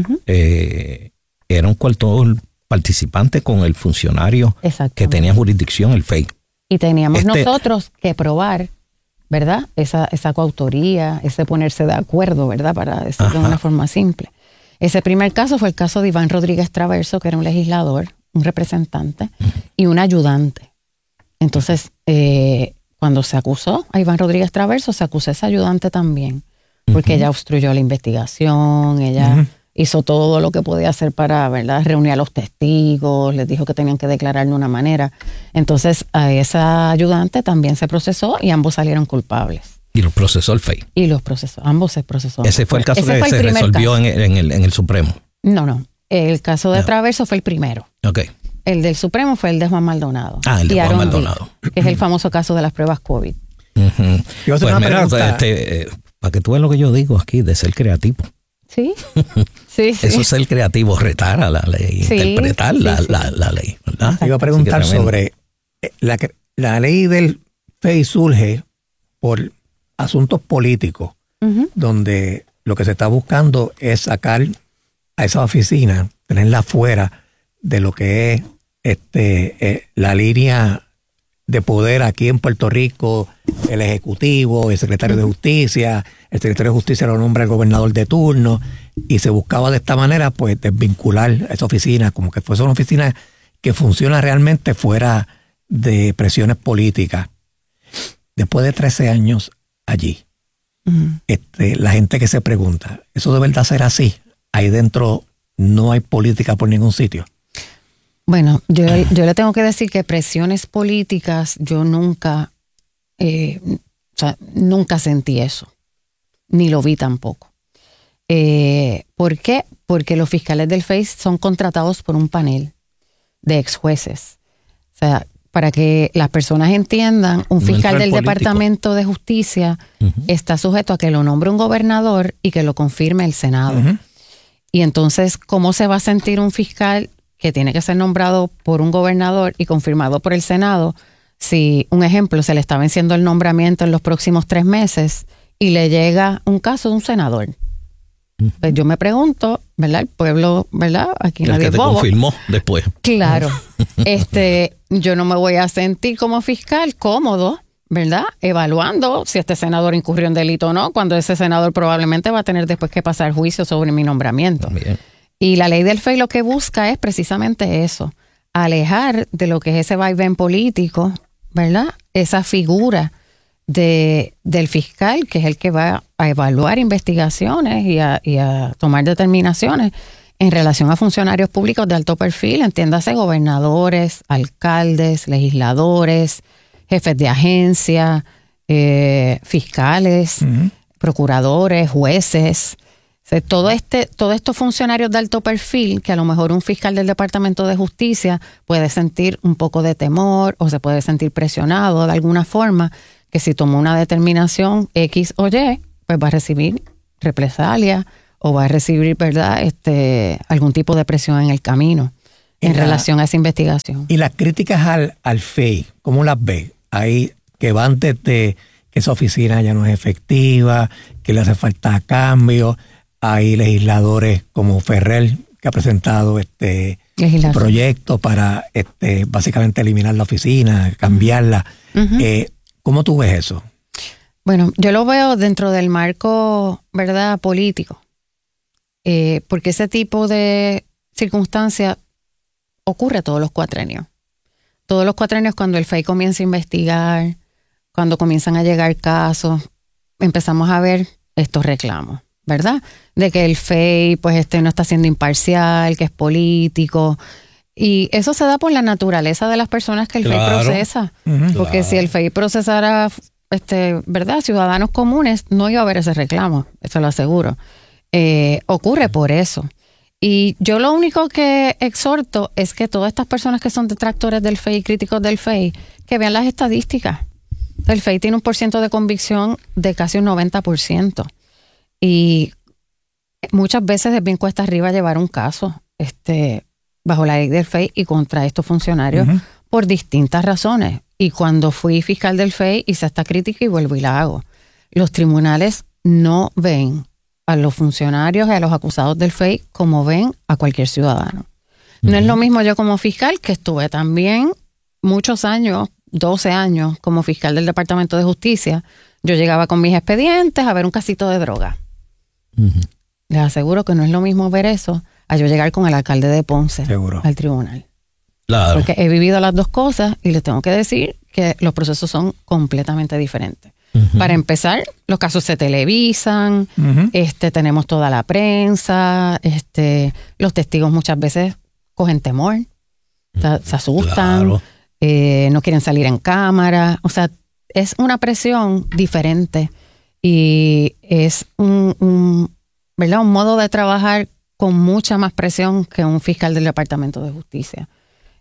era un coautor participante con el funcionario que tenía jurisdicción, el FEI. Y teníamos nosotros que probar, ¿verdad? Esa coautoría, ese ponerse de acuerdo, ¿verdad? Para decirlo de una forma simple. Ese primer caso fue el caso de Iván Rodríguez Traverso, que era un legislador, un representante y un ayudante. Entonces, cuando se acusó a Iván Rodríguez Traverso, se acusó a ese ayudante también, porque ella obstruyó la investigación, ella hizo todo lo que podía hacer para, ¿verdad?, reunir a los testigos, les dijo que tenían que declarar de una manera. Entonces, a esa ayudante también se procesó y ambos salieron culpables. Y los procesó el FEI. Y los procesó, ambos se procesó. Ese fue el caso que se resolvió en el Supremo. No. El caso de Traverso fue el primero. Ok. El del Supremo fue el de Juan Maldonado. El de Juan Maldonado. Dick, que es el famoso caso de las pruebas COVID. Pues mira, para que tú veas lo que yo digo aquí, de ser creativo. Sí. Eso es ser creativo, retar a la ley, interpretar la ley, ¿verdad? Iba a preguntar sobre la ley del FEI surge por asuntos políticos, donde lo que se está buscando es sacar a esa oficina, tenerla fuera de lo que es la línea de poder aquí en Puerto Rico, el Ejecutivo, el Secretario de Justicia. El Secretario de Justicia lo nombra el gobernador de turno, y se buscaba de esta manera pues desvincular esa oficina, como que fuese una oficina que funciona realmente fuera de presiones políticas. Después de 13 años allí, la gente que se pregunta, ¿eso de verdad será así? Ahí dentro no hay política por ningún sitio. Bueno, yo le tengo que decir que presiones políticas yo nunca sentí eso, ni lo vi tampoco. ¿Por qué? Porque los fiscales del FEI son contratados por un panel de ex jueces. O sea, para que las personas entiendan, un fiscal del Departamento de Justicia está sujeto a que lo nombre un gobernador y que lo confirme el Senado. Y entonces, ¿cómo se va a sentir un fiscal que tiene que ser nombrado por un gobernador y confirmado por el Senado si, un ejemplo, se le está venciendo el nombramiento en los próximos 3 meses y le llega un caso de un senador? Pues yo me pregunto, ¿verdad? El pueblo, ¿verdad? Aquí nadie es bobo. El que te confirmó después. Claro. Yo no me voy a sentir como fiscal cómodo, ¿verdad? Evaluando si este senador incurrió en delito o no, cuando ese senador probablemente va a tener después que pasar juicio sobre mi nombramiento. Bien. Y la ley del FEI lo que busca es precisamente eso, alejar de lo que es ese vaivén político, ¿verdad? Esa figura del fiscal, que es el que va a evaluar investigaciones y a tomar determinaciones en relación a funcionarios públicos de alto perfil, entiéndase gobernadores, alcaldes, legisladores, jefes de agencia, fiscales, procuradores, jueces. O sea, todos estos funcionarios de alto perfil, que a lo mejor un fiscal del Departamento de Justicia puede sentir un poco de temor o se puede sentir presionado de alguna forma, que si tomó una determinación X o Y, pues va a recibir represalia o va a recibir, ¿verdad?, algún tipo de presión en el camino en relación a esa investigación. Y las críticas al FEI, ¿cómo las ves? Ahí que van desde que esa oficina ya no es efectiva, que le hace falta cambio. Hay legisladores como Ferrer, que ha presentado proyecto para básicamente eliminar la oficina, cambiarla. ¿Cómo tú ves eso? Bueno, yo lo veo dentro del marco, ¿verdad?, político. Porque ese tipo de circunstancia ocurre todos los cuatrenios. Todos los cuatrenios, cuando el FEI comienza a investigar, cuando comienzan a llegar casos, empezamos a ver estos reclamos, ¿verdad? De que el FEI pues no está siendo imparcial, que es político. Y eso se da por la naturaleza de las personas que el FEI procesa. Porque si el FEI procesara ¿verdad?, ciudadanos comunes, no iba a haber ese reclamo, eso lo aseguro. Ocurre por eso. Y yo lo único que exhorto es que todas estas personas que son detractores del FEI, críticos del FEI, que vean las estadísticas. El FEI tiene un % de convicción de casi un 90%. Y muchas veces es bien cuesta arriba llevar un caso bajo la ley del FEI y contra estos funcionarios por distintas razones. Y cuando fui fiscal del FEI hice esta crítica y vuelvo y la hago. Los tribunales no ven a los funcionarios y a los acusados del FEI como ven a cualquier ciudadano. No es lo mismo yo como fiscal, que estuve también muchos años, 12 años, como fiscal del Departamento de Justicia. Yo llegaba con mis expedientes a ver un casito de droga. Les aseguro que no es lo mismo ver eso a yo llegar con el alcalde de Ponce al tribunal. Claro. Porque he vivido las dos cosas y les tengo que decir que los procesos son completamente diferentes. Para empezar, los casos se televisan, tenemos toda la prensa, los testigos muchas veces cogen temor, se asustan, no quieren salir en cámara. O sea, es una presión diferente y es un modo de trabajar con mucha más presión que un fiscal del Departamento de Justicia.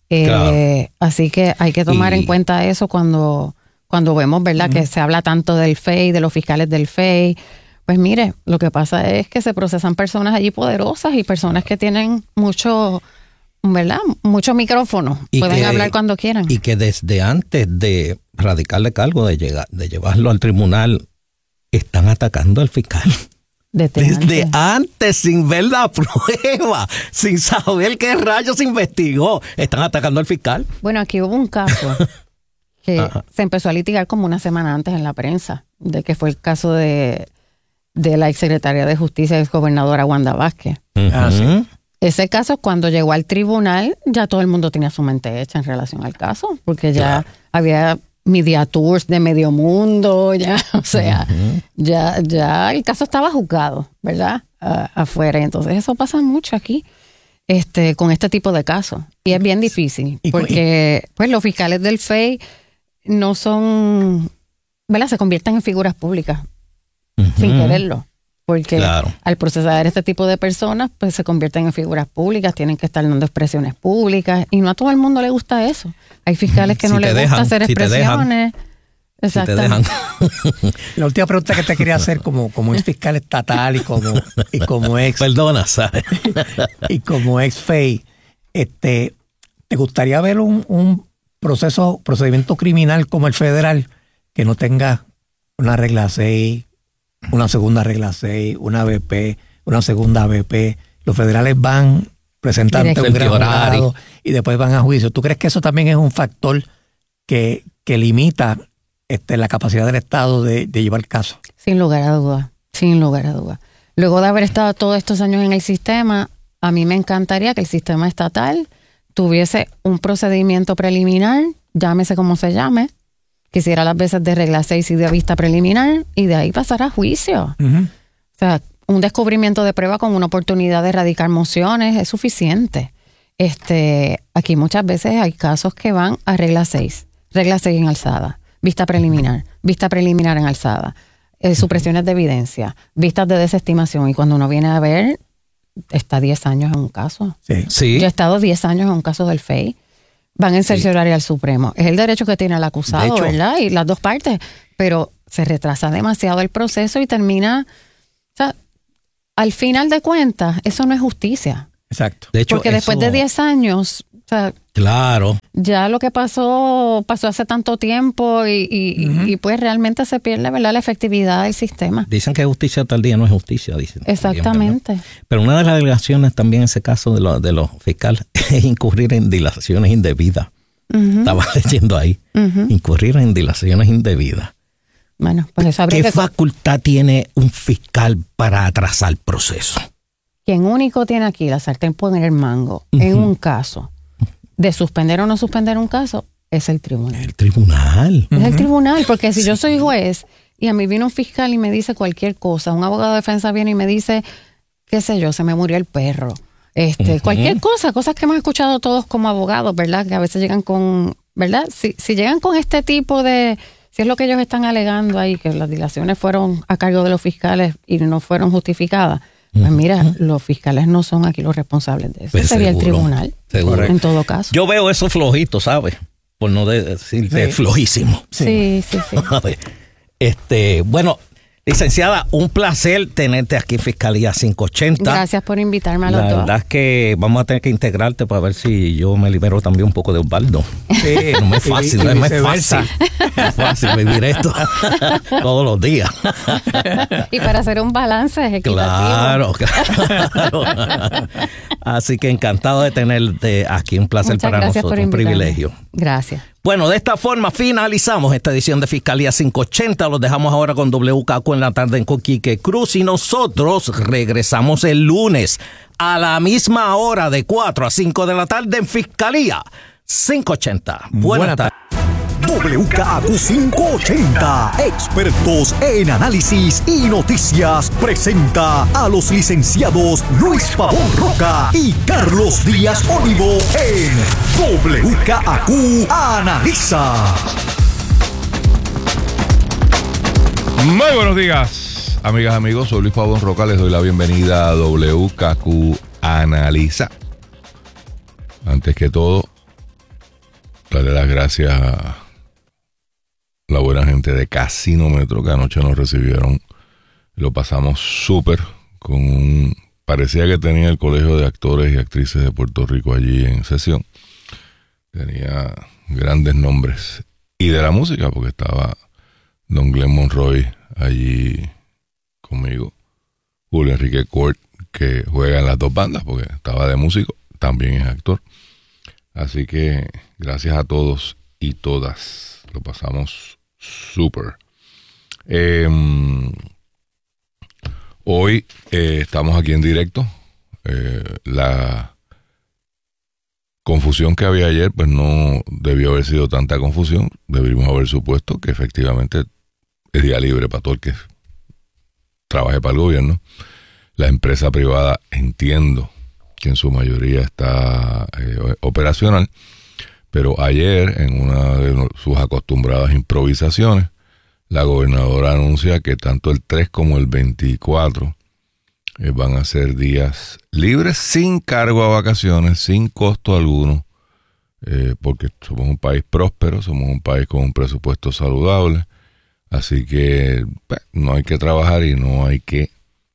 Así que hay que tomar en cuenta eso cuando vemos, ¿verdad?, que se habla tanto del FEI, de los fiscales del FEI. Pues mire, lo que pasa es que se procesan personas allí poderosas y personas que tienen mucho, ¿verdad?, mucho micrófono. Pueden hablar cuando quieran. Y que desde antes de radicarle cargo, de llevarlo al tribunal, están atacando al fiscal. Desde antes, sin ver la prueba, sin saber qué rayos investigó, están atacando al fiscal. Bueno, aquí hubo un caso que se empezó a litigar como una semana antes en la prensa, de que fue el caso de la exsecretaria de Justicia, exgobernadora Wanda Vázquez. Sí. Ese caso, cuando llegó al tribunal, ya todo el mundo tenía su mente hecha en relación al caso, porque ya había media tours de medio mundo, ya, o sea, ya el caso estaba juzgado, ¿verdad? Afuera. Entonces eso pasa mucho aquí, con este tipo de casos. Y es bien difícil, porque pues los fiscales del FEI no son, ¿verdad?, se convierten en figuras públicas sin quererlo. Porque al procesar este tipo de personas, pues se convierten en figuras públicas, tienen que estar dando expresiones públicas, y no a todo el mundo le gusta eso. Hay fiscales que no les gusta hacer expresiones. Exactamente. La última pregunta que te quería hacer, como ex fiscal estatal y como ex... Perdona, ¿sabes? Y como ex FEI, ¿te gustaría ver un procedimiento criminal como el federal que no tenga una regla 6, una segunda regla 6, una BP, una segunda BP? Los federales van presentando un gran jurado y después van a juicio. ¿Tú crees que eso también es un factor que limita la capacidad del Estado de llevar el caso? Sin lugar a dudas, sin lugar a dudas. Luego de haber estado todos estos años en el sistema, a mí me encantaría que el sistema estatal tuviese un procedimiento preliminar, llámese como se llame, que hiciera las veces de regla 6 y de vista preliminar, y de ahí pasar a juicio. O sea, un descubrimiento de prueba con una oportunidad de erradicar mociones es suficiente. Aquí muchas veces hay casos que van a regla 6 en alzada, vista preliminar en alzada, supresiones de evidencia, vistas de desestimación, y cuando uno viene a ver, está 10 años en un caso. Sí. Yo he estado 10 años en un caso del FEI. Van en cercioraria al Supremo. Es el derecho que tiene el acusado, ¿verdad? Y las dos partes. Pero se retrasa demasiado el proceso y termina... O sea, al final de cuentas, eso no es justicia. Exacto. De hecho, porque después de 10 años... O sea, claro. Ya lo que pasó hace tanto tiempo y pues realmente se pierde, ¿verdad?, la efectividad del sistema. Dicen que justicia tal día no es justicia, dicen. Exactamente. También, pero una de las alegaciones también en ese caso de los fiscales es incurrir en dilaciones indebidas. Estaba leyendo ahí. Incurrir en dilaciones indebidas. Bueno, pues eso habría ¿Qué facultad tiene un fiscal para atrasar el proceso? Quien único tiene aquí la sartén por el mango en un caso de suspender o no suspender un caso es el tribunal. El tribunal. Es el tribunal, porque si yo soy juez y a mí viene un fiscal y me dice cualquier cosa, un abogado de defensa viene y me dice, qué sé yo, se me murió el perro, cualquier cosa, cosas que hemos escuchado todos como abogados, ¿verdad? Que a veces llegan con, ¿verdad? Si llegan con este tipo de, si es lo que ellos están alegando ahí, que las dilaciones fueron a cargo de los fiscales y no fueron justificadas, pues mira, los fiscales no son aquí los responsables de eso. Pues sería seguro, el tribunal, seguro. En todo caso. Yo veo eso flojito, ¿sabes? Por no decir flojísimo. Sí. A ver, bueno, Licenciada, un placer tenerte aquí en Fiscalía 580. Gracias por invitarme a los La dos. verdad es que vamos a tener que integrarte para ver si yo me libero también un poco de Osvaldo. Sí, no es fácil, no es fácil. No es fácil vivir esto todos los días. Y para hacer un balance es equitativo. Claro. Así que encantado de tenerte aquí. Un placer Muchas para gracias nosotros, por un invitarme. privilegio. Gracias. Bueno, de esta forma finalizamos esta edición de Fiscalía 580. Los dejamos ahora con WKQ en la tarde con Quique Cruz y nosotros regresamos el lunes a la misma hora de 4 a 5 de la tarde en Fiscalía 580. Buenas tardes. WKQ 580, expertos en análisis y noticias, presenta a los licenciados Luis Pavón Roca y Carlos Díaz Olivo en WKQ Analiza. Muy buenos días, amigas, amigos. Soy Luis Pavón Roca. Les doy la bienvenida a WKQ Analiza. Antes que todo, darle las gracias a la buena gente de Casinómetro que anoche nos recibieron. Lo pasamos súper con parecía que tenía el Colegio de Actores y Actrices de Puerto Rico allí en sesión. Tenía grandes nombres. Y de la música, porque estaba Don Glenn Monroy allí conmigo. Julio Enrique Court, que juega en las dos bandas, porque estaba de músico, también es actor. Así que gracias a todos y todas. Lo pasamos súper. Hoy estamos aquí en directo. La confusión que había ayer, pues no debió haber sido tanta confusión. Deberíamos haber supuesto que efectivamente es día libre para todo el que trabaje para el gobierno. La empresa privada, entiendo que en su mayoría está operacional, pero ayer, en una de sus acostumbradas improvisaciones, la gobernadora anuncia que tanto el 3 como el 24 van a ser días libres, sin cargo a vacaciones, sin costo alguno, porque somos un país próspero, somos un país con un presupuesto saludable, así que no hay que trabajar y no hay que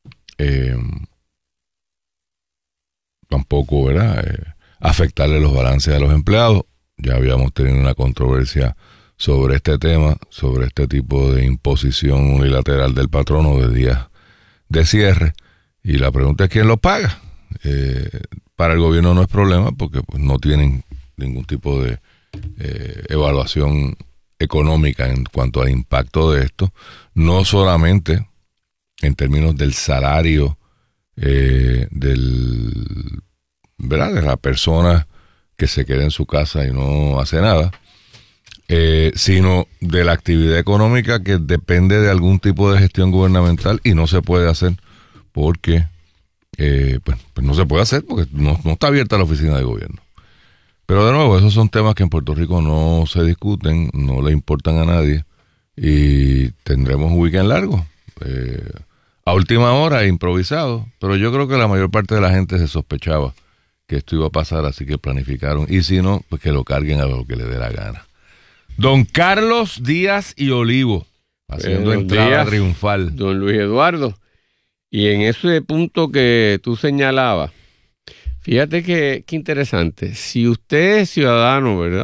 tampoco, ¿verdad?, afectarle los balances a los empleados. Ya habíamos tenido una controversia sobre este tema, sobre este tipo de imposición unilateral del patrono de días de cierre. Y la pregunta es ¿quién lo paga? Para el gobierno no es problema porque pues, no tienen ningún tipo de evaluación económica en cuanto al impacto de esto. No solamente en términos del salario ¿verdad?, de la persona que se queda en su casa y no hace nada, sino de la actividad económica que depende de algún tipo de gestión gubernamental y no se puede hacer porque pues no se puede hacer porque no está abierta la oficina de gobierno. Pero de nuevo, esos son temas que en Puerto Rico no se discuten, no le importan a nadie y tendremos un weekend largo. A última hora, improvisado, pero yo creo que la mayor parte de la gente se sospechaba que esto iba a pasar, así que planificaron, y si no, pues que lo carguen a lo que le dé la gana. Don Carlos Díaz y Olivo, haciendo entrada triunfal. Don Luis Eduardo, y en ese punto que tú señalabas, fíjate que interesante, si usted es ciudadano, ¿verdad?,